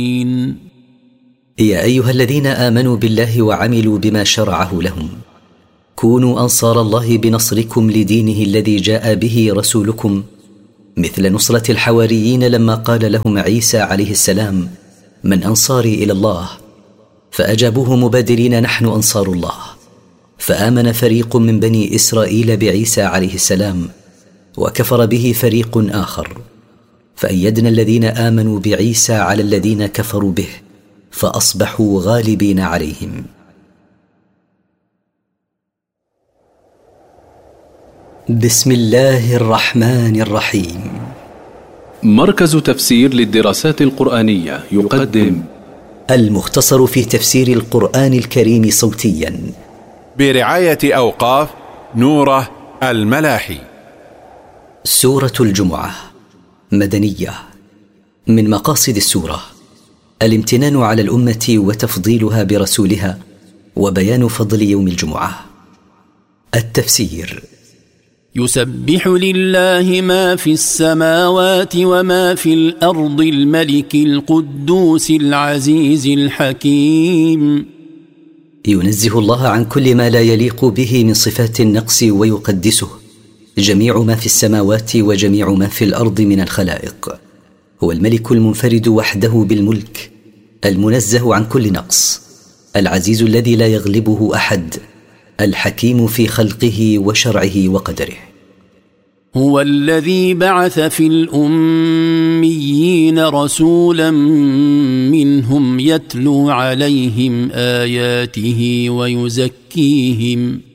يا أيها الذين آمنوا بالله وعملوا بما شرعه لهم كونوا أنصار الله بنصركم لدينه الذي جاء به رسولكم، مثل نصرة الحواريين لما قال لهم عيسى عليه السلام: من أنصاري إلى الله؟ فأجابوه مبادرين: نحن أنصار الله. فآمن فريق من بني إسرائيل بعيسى عليه السلام، وكفر به فريق آخر، فأيدنا الذين آمنوا بعيسى على الذين كفروا به، فأصبحوا غالبين عليهم. بسم الله الرحمن الرحيم. مركز تفسير للدراسات القرآنية يقدم المختصر في تفسير القرآن الكريم صوتيا برعاية أوقاف نوره الملاحي. سورة الجمعة مدنية. من مقاصد السورة الامتنان على الأمة وتفضيلها برسولها، وبيان فضل يوم الجمعة. التفسير: يسبح لله ما في السماوات وما في الأرض الملك القدوس العزيز الحكيم. ينزه الله عن كل ما لا يليق به من صفات النقص ويقدسه جميع ما في السماوات وجميع ما في الأرض من الخلائق. هو الملك المنفرد وحده بالملك، المنزه عن كل نقص، العزيز الذي لا يغلبه أحد، الحكيم في خلقه وشرعه وقدره. هو الذي بعث في الأميين رسولا منهم يتلو عليهم آياته ويزكيهم